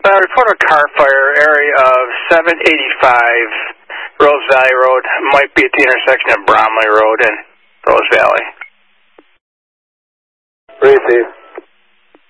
Report a car fire, area of 785 Rose Valley Road. Might be at the intersection of Bromley Road and Rose Valley. Receive.